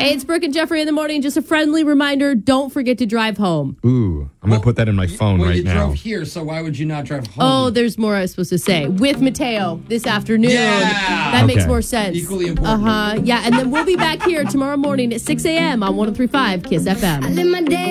Hey, it's Brooke and Jeffrey in the morning. Just a friendly reminder, don't forget to drive home. Ooh, I'm going to put that in my phone right now. You drove here, so why would you not drive home? Oh, there's more I was supposed to say. With Mateo this afternoon. Yeah. That makes more sense. Equally important. Yeah, and then we'll be back here tomorrow morning at 6 a.m. on 103.5 KISS FM. I live my day